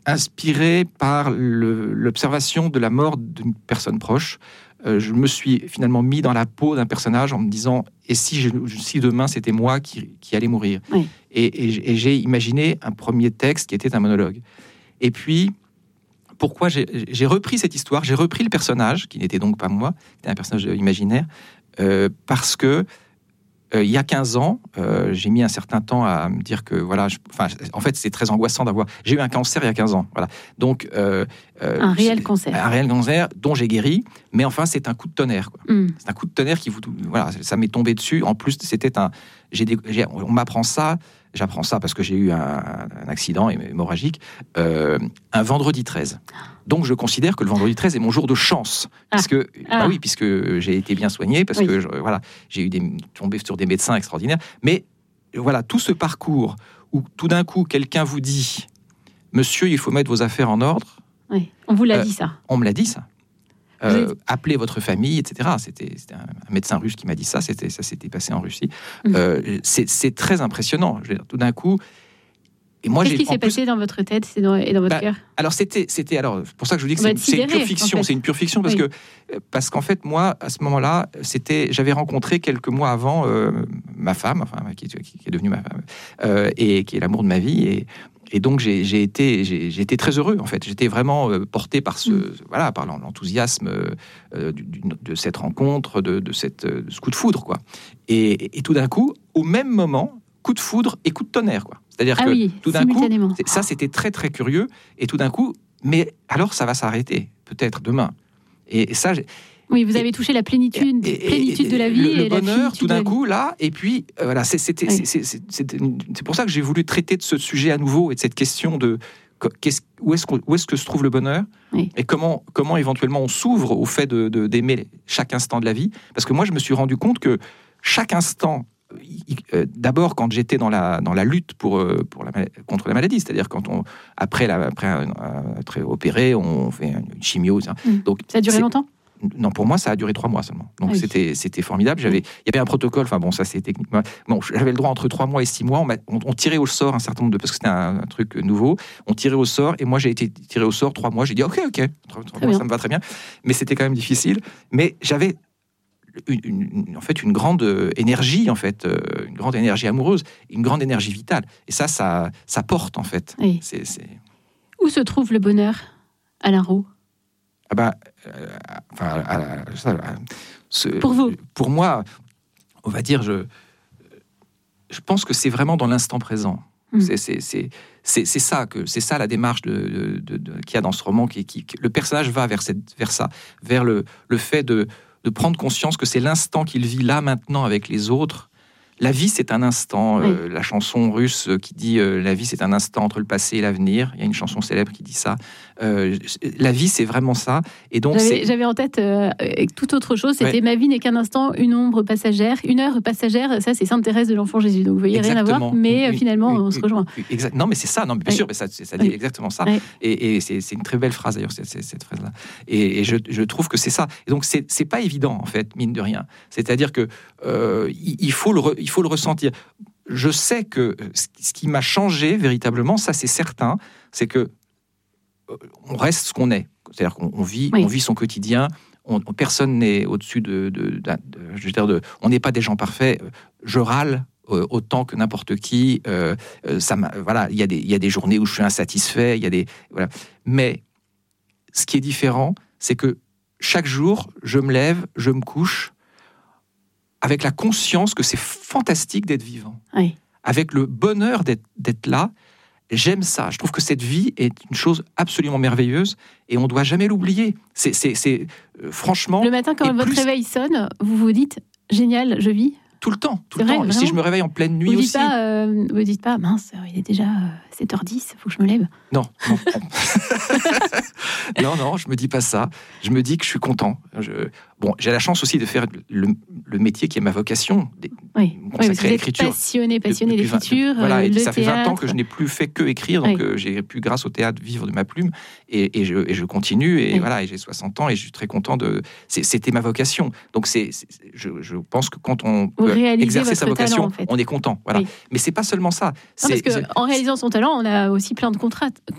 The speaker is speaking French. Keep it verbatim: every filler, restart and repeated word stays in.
inspiré par le, l'observation de la mort d'une personne proche. Euh, je me suis finalement mis dans la peau d'un personnage en me disant et si, je, si demain c'était moi qui, qui allais mourir. Oui. Et, et, et j'ai imaginé un premier texte qui était un monologue. Et puis, pourquoi j'ai, j'ai repris cette histoire, j'ai repris le personnage, qui n'était donc pas moi, c'était un personnage imaginaire, euh, parce que euh, il y a quinze ans, euh, j'ai mis un certain temps à me dire que, voilà, je, en fait, c'est très angoissant d'avoir... J'ai eu un cancer il y a quinze ans, voilà. Donc, euh, euh, un réel cancer. Un réel cancer dont j'ai guéri, mais enfin, c'est un coup de tonnerre, quoi. Mm. C'est un coup de tonnerre qui vous... Voilà, ça m'est tombé dessus. En plus, c'était un... J'ai des, j'ai, on m'apprend ça... J'apprends ça parce que j'ai eu un, un accident hémorragique, euh, un vendredi treize. Donc, je considère que le vendredi treize est mon jour de chance. Ah. Puisque, ah. Bah oui, puisque j'ai été bien soigné, parce oui. que je, voilà, j'ai eu des, tombé sur des médecins extraordinaires. Mais voilà, tout ce parcours où tout d'un coup, quelqu'un vous dit « Monsieur, il faut mettre vos affaires en ordre. » Oui, on vous l'a euh, dit ça. On me l'a dit ça. Euh, appelez votre famille, et cetera. C'était, c'était un médecin russe qui m'a dit ça. C'était, ça s'était passé en Russie. Mmh. Euh, c'est, c'est très impressionnant. Je veux dire, tout d'un coup. Et moi, Qu'est-ce j'ai, qui s'est plus... passé dans votre tête et dans, et dans votre bah, cœur ? Alors c'était, c'était alors pour ça que je vous dis que c'est, c'est une pure fiction. En fait. C'est une pure fiction parce oui. que parce qu'en fait moi à ce moment-là, c'était, j'avais rencontré quelques mois avant euh, ma femme, enfin qui, qui, qui est devenue ma femme euh, et qui est l'amour de ma vie et Et donc j'ai, j'ai été j'ai, j'ai été très heureux en fait. J'étais vraiment euh, porté par ce mmh. voilà par l'enthousiasme euh, du, du, de cette rencontre, de, de cette de ce coup de foudre quoi. Et, et, et tout d'un coup, au même moment, coup de foudre et coup de tonnerre quoi. C'est-à-dire ah que oui, tout d'un coup, ça c'était très très curieux. Et tout d'un coup, mais alors ça va s'arrêter peut-être demain. Et, et ça. J'ai, Oui, vous avez touché la plénitude, et, et, plénitude de la vie le, le et bonheur la tout d'un coup là. Et puis euh, voilà, c'est, c'était, oui. c'est, c'est, c'est, c'est pour ça que j'ai voulu traiter de ce sujet à nouveau et de cette question de qu'est-ce, où est-ce où est-ce que se trouve le bonheur oui. et comment comment éventuellement on s'ouvre au fait de, de d'aimer chaque instant de la vie. Parce que moi, je me suis rendu compte que chaque instant. Euh, d'abord quand j'étais dans la dans la lutte pour euh, pour la contre la maladie, c'est-à-dire quand on après la après être opéré, on fait une chimio. Ça. Mmh. Donc ça a duré longtemps. Non, pour moi, ça a duré trois mois seulement. Donc, ah oui. c'était, c'était formidable. J'avais, il y avait un protocole. Enfin, bon, ça, c'est techniquement. Bon, j'avais le droit entre trois mois et six mois. On, on, on tirait au sort un certain nombre de. Parce que c'était un, un truc nouveau. On tirait au sort. Et moi, j'ai été tiré au sort trois mois. J'ai dit, OK, OK. Trois, trois mois, ça me va très bien. Mais c'était quand même difficile. Mais j'avais. Une, une, en fait, une grande énergie, en fait, euh, une grande énergie amoureuse, une grande énergie vitale. Et ça, ça, ça porte, en fait. Oui. C'est, c'est... Où se trouve le bonheur, Alain Roux ? Ah bah, euh, enfin, à, à, ça, à, ce, pour vous, pour moi, on va dire, je, je pense que c'est vraiment dans l'instant présent. Mmh. C'est, c'est, c'est, c'est, c'est ça que, c'est ça la démarche de, de, de, de, qu'il y a dans ce roman, qui, qui, le personnage va vers cette, vers ça, vers le, le fait de, de prendre conscience que c'est l'instant qu'il vit là maintenant avec les autres. La vie, c'est un instant. Oui. Euh, la chanson russe qui dit euh, la vie, c'est un instant entre le passé et l'avenir. Il y a une chanson célèbre qui dit ça. Euh, la vie, c'est vraiment ça. Et donc, j'avais, c'est... j'avais en tête euh, toute autre chose. C'était ouais. Ma vie n'est qu'un instant, une ombre passagère, une heure passagère. Ça, c'est Sainte Thérèse de l'Enfant Jésus. Donc, vous voyez, exactement. Rien à voir. Mais oui, finalement, oui, on oui, se rejoint. Oui, exact. Non, mais c'est ça. Non, mais bien oui. sûr, mais ça, ça dit oui. exactement ça. Oui. Et, et c'est, c'est une très belle phrase d'ailleurs, cette, cette, cette phrase-là. Et, et je, je trouve que c'est ça. Et donc, c'est, c'est pas évident en fait, mine de rien. C'est-à-dire que euh, il faut le, re, il faut le ressentir. Je sais que ce qui m'a changé véritablement, ça c'est certain, c'est que on reste ce qu'on est. C'est-à-dire qu'on on vit, oui. on vit son quotidien. On, personne n'est au-dessus de, de, de, de, je veux dire, de, on n'est pas des gens parfaits. Je râle euh, autant que n'importe qui. Euh, ça m'a, voilà, il y a des, il y a des journées où je suis insatisfait. Il y a des, voilà. Mais ce qui est différent, c'est que chaque jour, je me lève, je me couche avec la conscience que c'est fantastique d'être vivant. Oui. Avec le bonheur d'être, d'être là. J'aime ça. Je trouve que cette vie est une chose absolument merveilleuse et on ne doit jamais l'oublier. C'est, c'est, c'est euh, franchement... Le matin, quand votre plus... réveil sonne, vous vous dites « Génial, je vis ». Tout le temps, tout c'est le vrai, temps. Et si je me réveille en pleine nuit vous aussi... Pas, euh, vous ne dites pas « Mince, il est déjà sept heures dix, il faut que je me lève ». Non, non. non, non, je ne me dis pas ça. Je me dis que je suis content. Je... Bon, j'ai la chance aussi de faire le, le métier qui est ma vocation, de oui. consacrer oui, à l'écriture. Passionné, passionné de, d'écriture. vingt, voilà, et le ça fait théâtre. vingt ans que je n'ai plus fait que écrire, donc oui. euh, j'ai pu, grâce au théâtre, vivre de ma plume, et, et, je, et je continue, et oui. voilà, et j'ai soixante ans, et je suis très content de... C'est, c'était ma vocation. Donc, c'est, c'est, je, je pense que quand on peut exercer sa vocation, talent, en fait. on est content. Voilà. Oui. Mais c'est pas seulement ça. Non, parce qu'en réalisant son talent, on a aussi plein de contraintes.